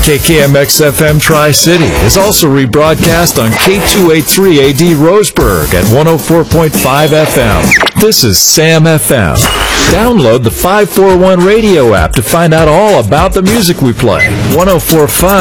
KKMX-FM Tri-City is also rebroadcast on K283AD Roseburg at 104.5 FM. This is Sam FM. Download the 541 radio app to find out all about the music we play. 104.5